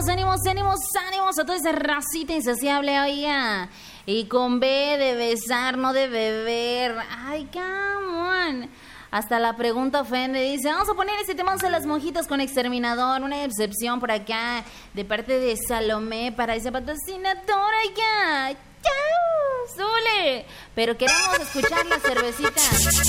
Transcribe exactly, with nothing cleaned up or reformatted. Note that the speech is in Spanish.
ánimos, ánimos, ánimos, ánimos a toda esa racita insaciable, oiga. Y con B de besar, no de beber. Ay, come on. Hasta la pregunta ofende. Dice, vamos a poner este tema a las monjitas con Exterminador. Una excepción por acá de parte de Salomé para esa patrocinadora. Ya, chao, súbele. Pero queremos escuchar la cervecita.